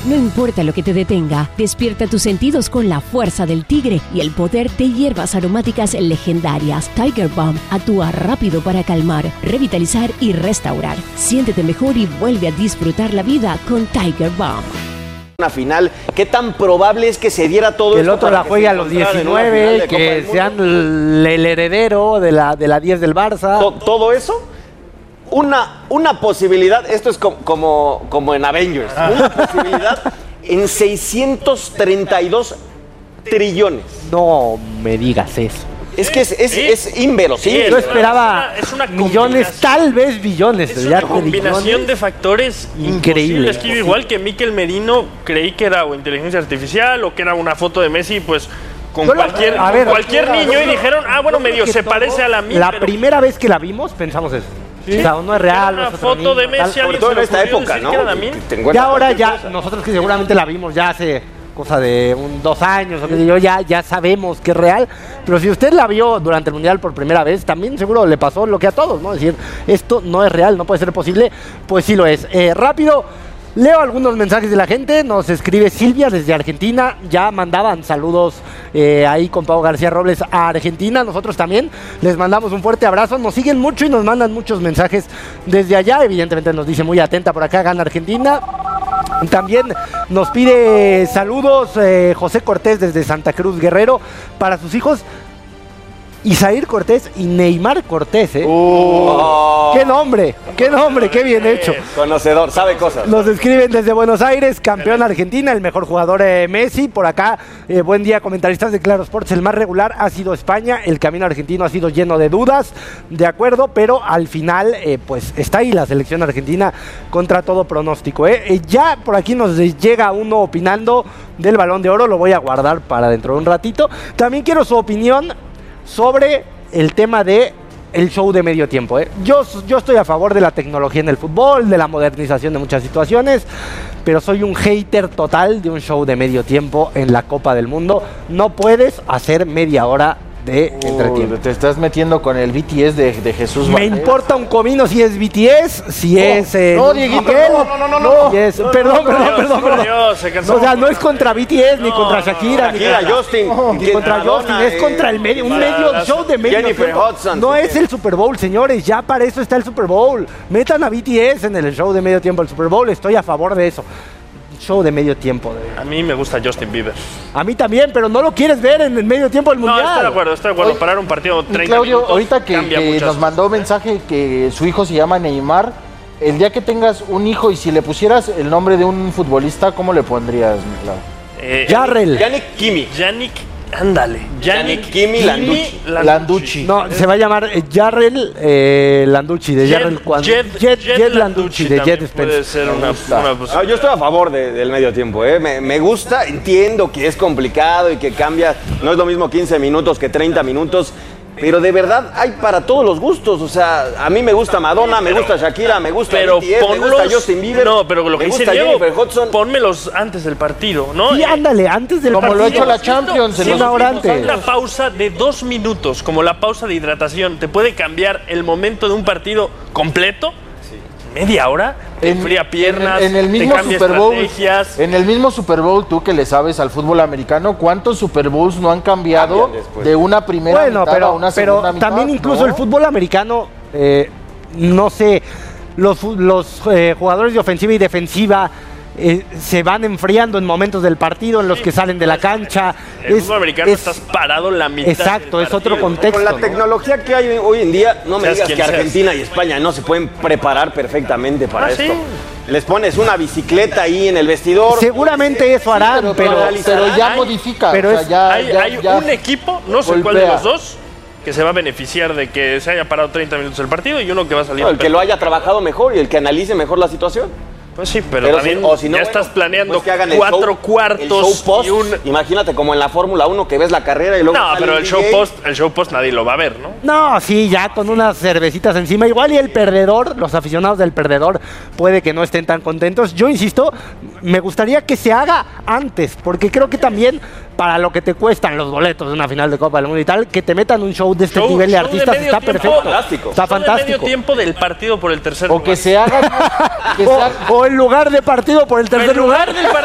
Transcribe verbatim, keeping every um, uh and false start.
No importa lo que te detenga, despierta tus sentidos con la fuerza del tigre y el poder de hierbas aromáticas legendarias. Tiger Balm actúa rápido para calmar, revitalizar y restaurar. Siéntete mejor y vuelve a disfrutar la vida con Tiger Balm. Una final, ¿qué tan probable es que se diera todo que esto? el otro la juegue a los diecinueve, que sean el, el heredero de la, de la diez del Barça. ¿Todo, todo eso? Una, una posibilidad, esto es como, como, como en Avengers, ah. una posibilidad en seiscientos treinta y dos trillones. No me digas eso. Es que es, es, sí. es inverosímil. Sí, yo esperaba es una, es una millones, tal vez billones. Es una combinación de factores increíble. Es que igual que Mikel Merino, creí que era o inteligencia artificial o que era una foto de Messi, pues con yo cualquier, la, ver, con cualquier niño yo, y dijeron, ah, bueno, medio se parece a la mía. La pero... primera vez que la vimos pensamos eso. Sí. O sea, no es real. Una foto niño, de Messi, sobre todo en esta época, ¿no? Y ahora ya, cosa. nosotros que seguramente la vimos ya hace cosa de un, dos años, o que yo ya, ya sabemos que es real, pero si usted la vio durante el Mundial por primera vez, también seguro le pasó lo que a todos, ¿no? Es decir, esto no es real, no puede ser posible, pues sí lo es. Eh, rápido, leo algunos mensajes de la gente, nos escribe Silvia desde Argentina, ya mandaban saludos eh, ahí con Pau García Robles a Argentina, nosotros también les mandamos un fuerte abrazo, nos siguen mucho y nos mandan muchos mensajes desde allá, evidentemente nos dice muy atenta por acá, gana Argentina. También nos pide saludos eh, José Cortés desde Santa Cruz Guerrero para sus hijos Isaír Cortés y Neymar Cortés, ¿eh? Uh, ¡Qué nombre! ¡Qué nombre! ¡Qué bien hecho! Conocedor, sabe cosas. Nos escriben desde Buenos Aires, campeón Argentina, el mejor jugador eh, Messi. Por acá, eh, buen día, comentaristas de Claro Sports. El más regular ha sido España, el camino argentino ha sido lleno de dudas, de acuerdo, pero al final, eh, pues está ahí la selección argentina contra todo pronóstico, ¿eh? Eh, ya por aquí nos llega uno opinando del Balón de Oro, lo voy a guardar para dentro de un ratito. También quiero su opinión sobre el tema de el show de medio tiempo, ¿eh? Yo, yo estoy a favor de la tecnología en el fútbol, de la modernización de muchas situaciones, pero soy un hater total de un show de medio tiempo en la Copa del Mundo. No puedes hacer media hora de uh, entretiempo. Te estás metiendo con el B T S de, de Jesús. Me Valdés. importa un comino si es B T S, si no, es... Eh, no, Dieguito, Miguel, no, no, no, no, no. Si es, no, perdón, no, perdón, Dios, perdón, perdón. Dios, se cansó. O sea, no es contra B T S, no, ni contra Shakira, no, ni Shakira, contra Justin, ni contra Madonna, Justin, es contra el medio, un medio las, show de medio Jennifer tiempo. Hudson, No sí, es el Super Bowl, señores, ya para eso está el Super Bowl. Metan a B T S en el show de medio tiempo, el Super Bowl, estoy a favor de eso. Show de medio tiempo. De... A mí me gusta Justin Bieber. A mí también, pero no lo quieres ver en el medio tiempo del Mundial. No, estoy de acuerdo, estoy de acuerdo. Oye, parar un partido treinta Claudio, minutos ahorita que, que nos mandó mensaje que su hijo se llama Neymar, el día que tengas un hijo y si le pusieras el nombre de un futbolista, ¿cómo le pondrías, mi Claudio? Eh, Yarrel. Yannick Kimi. Yannick, ándale. Yannick Kimi Landucci. Landucci. No, se va a llamar eh, Yarrel eh, Landucci, de Jet, Yarrel cuando... Jet, Jet, Jet, Jet Landucci, Landucci, de Jet Spencer. Puede ser una, una Ah, yo estoy a favor de, del medio tiempo, ¿eh? Me, me gusta, entiendo que es complicado y que cambia, no es lo mismo quince minutos que treinta minutos, pero de verdad hay para todos los gustos. O sea, a mí me gusta Madonna, me gusta Shakira, me gusta pero B T S, ponlos, me gusta Justin Bieber, no, pero lo que me dice gusta Diego, Jennifer Hudson. Pónmelos antes del partido, ¿no? Sí, Eh, ándale, antes del Como partido. lo ha hecho la Champions. Sí, una hora antes. Una pausa de dos minutos, como la pausa de hidratación, ¿te puede cambiar el momento de un partido completo? Sí. ¿Media hora? Te En, enfría piernas, en, en el mismo te cambia Super Bowl, estrategias. en el mismo Super Bowl, tú que le sabes al fútbol americano, ¿cuántos Super Bowls no han cambiado de una primera bueno, mitad pero, a una pero segunda mitad? también incluso ¿no? el fútbol americano, eh, no sé, los, los eh, jugadores de ofensiva y defensiva eh, se van enfriando en momentos del partido en los Sí, que salen de la cancha. El es, fútbol americano es, estás parado en la mitad. Exacto, del es otro partido. contexto. Con la ¿no? tecnología que hay hoy en día, no me Seas digas quien que seas. Argentina y España no se pueden preparar perfectamente para Ah, esto. sí. Les pones una bicicleta ahí en el vestidor. Seguramente eso harán, Pero, pero, pero ya hay- modifica. pero o sea, es- ya, hay ya- hay ya un equipo, no sé cuál de golpea. los dos, que se va a beneficiar de que se haya parado treinta minutos el partido y uno que va a salir. No, el que lo haya trabajado mejor y el que analice mejor la situación. Pues sí, pero, Pero también si- o si no, ya bueno, estás planeando pues que hagan el cuatro show- cuartos el show post, y un... Imagínate como en la Fórmula uno que ves la carrera y luego No, sale pero el D show J. post, el show post nadie lo va a ver, ¿no? No, sí, ya con unas cervecitas encima. Igual y el perdedor, los aficionados del perdedor, puede que no estén tan contentos. Yo insisto, me gustaría que se haga antes, porque creo que también para lo que te cuestan los boletos de una final de Copa del Mundo y tal, que te metan un show de este Show- nivel de show de artistas medio está tiempo. perfecto. Fantástico. Está Show de fantástico. medio tiempo del partido por el tercer O lugar. que se haga. que se O, haga- o en lugar de partido por el tercer En lugar lugar. del